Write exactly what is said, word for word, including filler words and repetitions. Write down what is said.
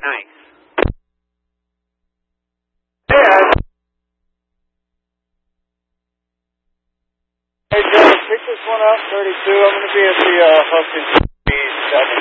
Nice. Yeah. Hey, Joe, pick this one up, thirty-two. I'm going to be at the uh, Huston seven.